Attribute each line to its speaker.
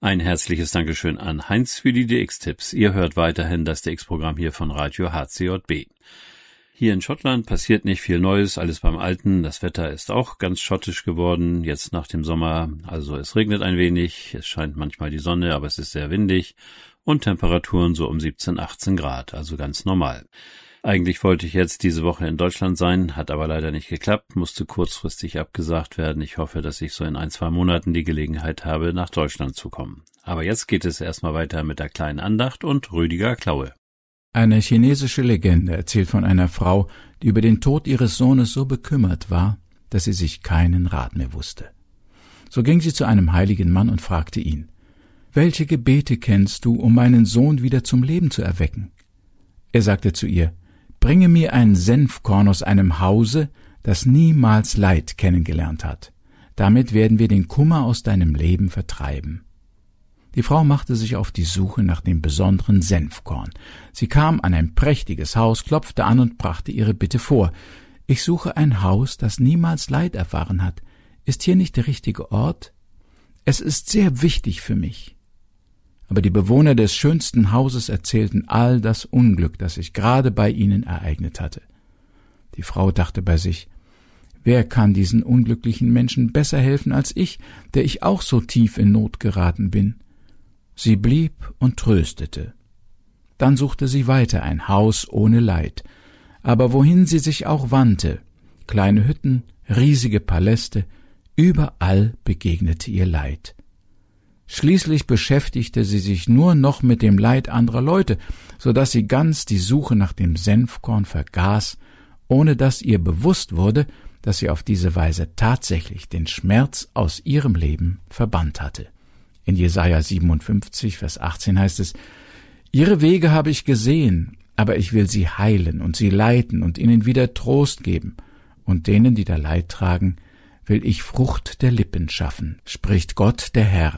Speaker 1: Ein herzliches Dankeschön an Heinz für die DX-Tipps. Ihr hört weiterhin das DX-Programm hier von Radio HCJB. Hier in Schottland passiert nicht viel Neues, alles beim Alten. Das Wetter ist auch ganz schottisch geworden, jetzt nach dem Sommer. Also es regnet ein wenig, es scheint manchmal die Sonne, aber es ist sehr windig. Und Temperaturen so um 17, 18 Grad, also ganz normal. Eigentlich wollte ich jetzt diese Woche in Deutschland sein, hat aber leider nicht geklappt, musste kurzfristig abgesagt werden. Ich hoffe, dass ich so in 1-2 Monaten die Gelegenheit habe, nach Deutschland zu kommen. Aber jetzt geht es erstmal weiter mit der kleinen Andacht und Rüdiger Klaue.
Speaker 2: Eine chinesische Legende erzählt von einer Frau, die über den Tod ihres Sohnes so bekümmert war, dass sie sich keinen Rat mehr wusste. So ging sie zu einem heiligen Mann und fragte ihn: »Welche Gebete kennst du, um meinen Sohn wieder zum Leben zu erwecken?« Er sagte zu ihr: »Bringe mir ein Senfkorn aus einem Hause, das niemals Leid kennengelernt hat. Damit werden wir den Kummer aus deinem Leben vertreiben.« Die Frau machte sich auf die Suche nach dem besonderen Senfkorn. Sie kam an ein prächtiges Haus, klopfte an und brachte ihre Bitte vor. »Ich suche ein Haus, das niemals Leid erfahren hat. Ist hier nicht der richtige Ort? Es ist sehr wichtig für mich.« Aber die Bewohner des schönsten Hauses erzählten all das Unglück, das sich gerade bei ihnen ereignet hatte. Die Frau dachte bei sich: Wer kann diesen unglücklichen Menschen besser helfen als ich, der ich auch so tief in Not geraten bin? Sie blieb und tröstete. Dann suchte sie weiter ein Haus ohne Leid. Aber wohin sie sich auch wandte, kleine Hütten, riesige Paläste, überall begegnete ihr Leid. Schließlich beschäftigte sie sich nur noch mit dem Leid anderer Leute, so dass sie ganz die Suche nach dem Senfkorn vergaß, ohne dass ihr bewusst wurde, dass sie auf diese Weise tatsächlich den Schmerz aus ihrem Leben verbannt hatte. In Jesaja 57, Vers 18 heißt es: »Ihre Wege habe ich gesehen, aber ich will sie heilen und sie leiten und ihnen wieder Trost geben. Und denen, die da Leid tragen, will ich Frucht der Lippen schaffen, spricht Gott der Herr.«